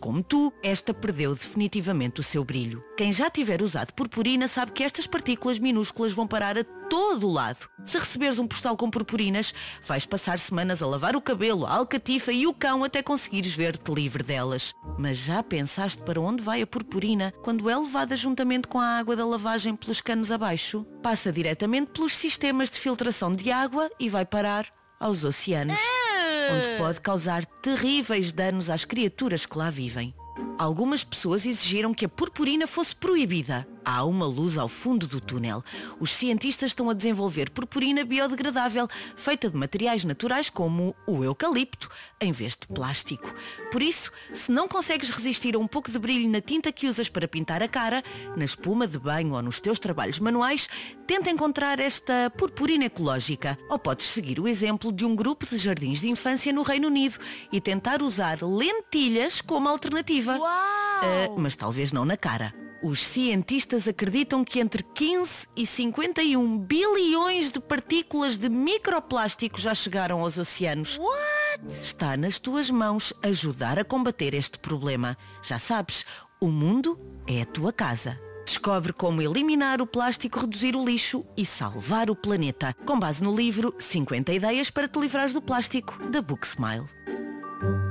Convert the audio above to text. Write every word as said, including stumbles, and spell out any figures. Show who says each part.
Speaker 1: como tu, esta perdeu definitivamente o seu brilho. Quem já tiver usado purpurina sabe que estas partículas minúsculas vão parar a todo o lado. Se receberes um postal com purpurinas, vais passar semanas a lavar o cabelo, a alcatifa e o cão até conseguires ver-te livre delas. Mas já pensaste para onde vai a purpurina quando é levada juntamente com a água da lavagem pelos canos abaixo? Passa diretamente pelos sistemas de filtração de água e vai parar aos oceanos, onde pode causar terríveis danos às criaturas que lá vivem. Algumas pessoas exigiram que a purpurina fosse proibida. Há uma luz ao fundo do túnel. Os cientistas estão a desenvolver purpurina biodegradável, feita de materiais naturais como o eucalipto, em vez de plástico. Por isso, se não consegues resistir a um pouco de brilho na tinta que usas para pintar a cara, na espuma de banho ou nos teus trabalhos manuais, tenta encontrar esta purpurina ecológica. Ou podes seguir o exemplo de um grupo de jardins de infância no Reino Unido e tentar usar lentilhas como alternativa.
Speaker 2: Uau!
Speaker 1: Uh, mas talvez não na cara. Os cientistas acreditam que entre quinze e cinquenta e um bilhões de partículas de microplástico já chegaram aos oceanos.
Speaker 2: What?
Speaker 1: Está nas tuas mãos ajudar a combater este problema. Já sabes, o mundo é a tua casa. Descobre como eliminar o plástico, reduzir o lixo e salvar o planeta, com base no livro cinquenta ideias para te livrares do plástico, da Booksmile.